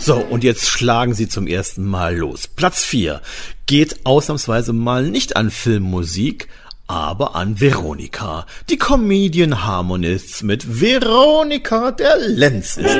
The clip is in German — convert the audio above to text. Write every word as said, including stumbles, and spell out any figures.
So, und jetzt schlagen sie zum ersten Mal los. Platz vier geht ausnahmsweise mal nicht an Filmmusik, aber an Veronika. Die Comedian Harmonists mit Veronika, der Lenz ist